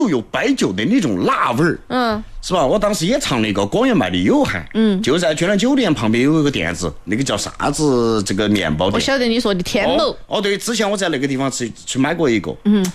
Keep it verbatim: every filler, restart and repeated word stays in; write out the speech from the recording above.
有白酒的那种辣味儿， 嗯， 是吧？我当时也尝了一个广元卖的有汉，嗯，就在君兰酒店旁边有一个店子，那个叫啥子这个面包店？ 我晓得你说的天楼。 哦，哦对，之前我在那个地方去去买过一个，嗯，